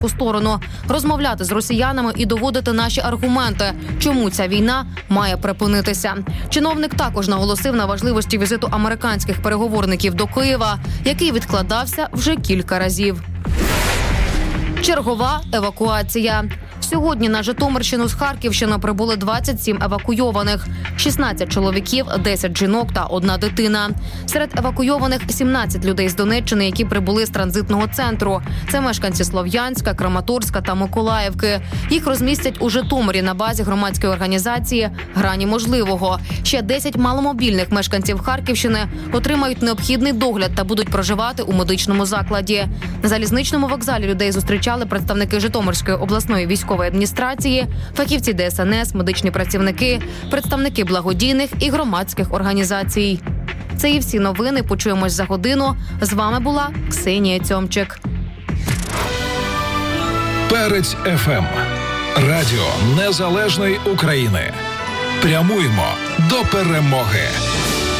сторону, розмовляти з росіянами і доводити наші аргументи, чому ця війна має припинитися. Чиновник також наголосив на важливості візиту американських переговорників до Києва, який відкладався вже кілька разів. Чергова евакуація. Сьогодні на Житомирщину з Харківщини прибули 27 евакуйованих. 16 чоловіків, 10 жінок та 1 дитина. Серед евакуйованих 17 людей з Донеччини, які прибули з транзитного центру. Це мешканці Слов'янська, Краматорська та Миколаївки. Їх розмістять у Житомирі на базі громадської організації «Грані можливого». Ще 10 маломобільних мешканців Харківщини отримають необхідний догляд та будуть проживати у медичному закладі. На залізничному вокзалі людей зустрічали представники Житомирської обласної військової адміністрації, фахівці ДСНС, медичні працівники, представники благодійних і громадських організацій. Це і всі новини. Почуємось за годину. З вами була Ксенія Цьомчик. Перець ФМ. Радіо Незалежної України. Прямуємо до перемоги.